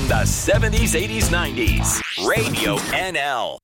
from the 70s, 80s, 90s. Radio NL.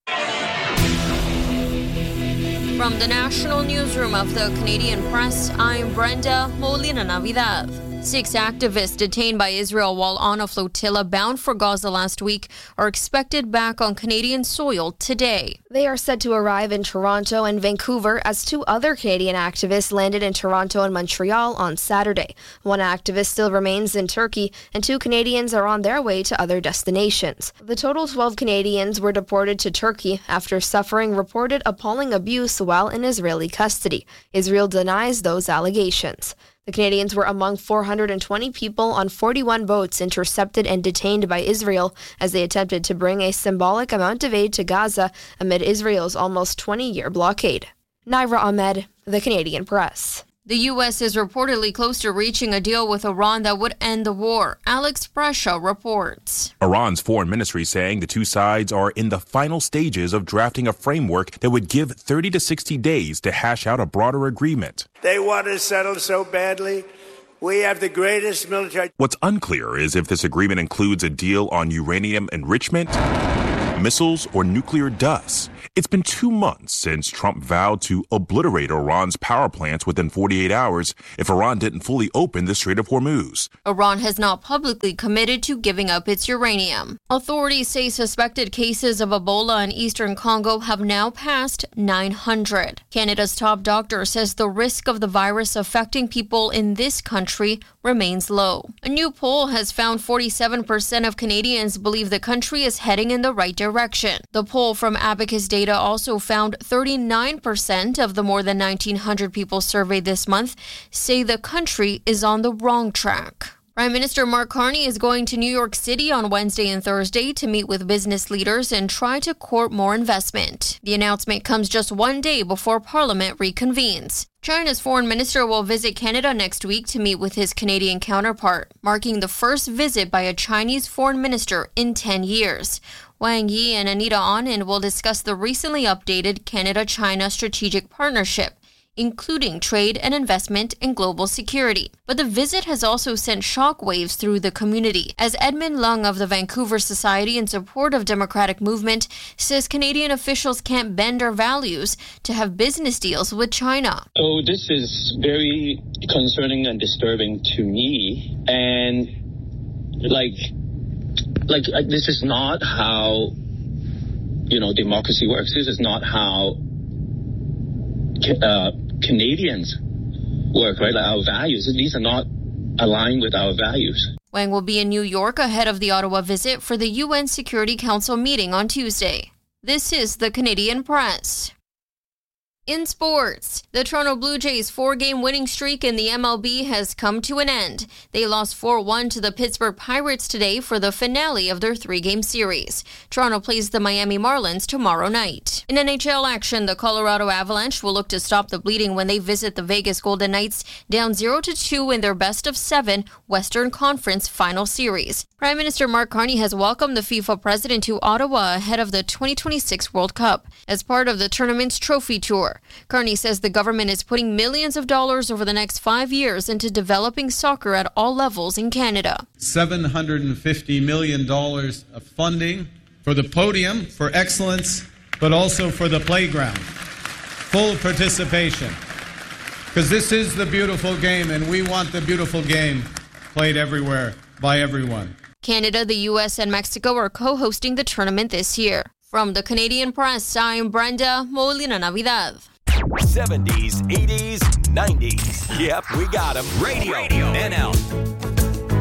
From the National Newsroom of the Canadian Press, I'm Brenda Molina-Navidad. 6 activists detained by Israel while on a flotilla bound for Gaza last week are expected back on Canadian soil today. They are set to arrive in Toronto and Vancouver as 2 other Canadian activists landed in Toronto and Montreal on Saturday. 1 activist still remains in Turkey, and 2 Canadians are on their way to other destinations. The total 12 Canadians were deported to Turkey after suffering reported appalling abuse while in Israeli custody. Israel denies those allegations. The Canadians were among 420 people on 41 boats intercepted and detained by Israel as they attempted to bring a symbolic amount of aid to Gaza amid Israel's almost 20-year blockade. Naira Ahmed, The Canadian Press. The U.S. is reportedly close to reaching a deal with Iran that would end the war. Alex Brescia reports. Iran's foreign ministry saying the 2 sides are in the final stages of drafting a framework that would give 30 to 60 days to hash out a broader agreement. They want to settle so badly. We have the greatest military. What's unclear is if this agreement includes a deal on uranium enrichment, missiles, or nuclear dust. It's been 2 months since Trump vowed to obliterate Iran's power plants within 48 hours if Iran didn't fully open the Strait of Hormuz. Iran has not publicly committed to giving up its uranium. Authorities say suspected cases of Ebola in eastern Congo have now passed 900. Canada's top doctor says the risk of the virus affecting people in this country remains low. A new poll has found 47% of Canadians believe the country is heading in the right direction. The poll from Abacus Data also found 39% of the more than 1,900 people surveyed this month say the country is on the wrong track. Prime Minister Mark Carney is going to New York City on Wednesday and Thursday to meet with business leaders and try to court more investment. The announcement comes just 1 day before Parliament reconvenes. China's foreign minister will visit Canada next week to meet with his Canadian counterpart, marking the first visit by a Chinese foreign minister in 10 years. Wang Yi and Anita Anand will discuss the recently updated Canada-China strategic partnership, including trade and investment and global security. But the visit has also sent shockwaves through the community, as Edmund Lung of the Vancouver Society in Support of Democratic Movement says Canadian officials can't bend our values to have business deals with China. So this is very concerning and disturbing to me, and this is not how, democracy works. This is not how Canadians work, right? Like our values. These are not aligned with our values. Wang will be in New York ahead of the Ottawa visit for the UN Security Council meeting on Tuesday. This is the Canadian Press. In sports, the Toronto Blue Jays' 4-game winning streak in the MLB has come to an end. They lost 4-1 to the Pittsburgh Pirates today for the finale of their 3-game series. Toronto plays the Miami Marlins tomorrow night. In NHL action, the Colorado Avalanche will look to stop the bleeding when they visit the Vegas Golden Knights, down 0-2 in their best-of-7 Western Conference Final Series. Prime Minister Mark Carney has welcomed the FIFA president to Ottawa ahead of the 2026 World Cup as part of the tournament's trophy tour. Carney says the government is putting millions of dollars over the next 5 years into developing soccer at all levels in Canada. $750 million of funding for the podium, for excellence, but also for the playground. Full participation. Because this is the beautiful game, and we want the beautiful game played everywhere by everyone. Canada, the U.S., and Mexico are co-hosting the tournament this year. From the Canadian Press, I'm Brenda Molina-Navidad. 70s, 80s, 90s. Yep, we got them. Radio NL.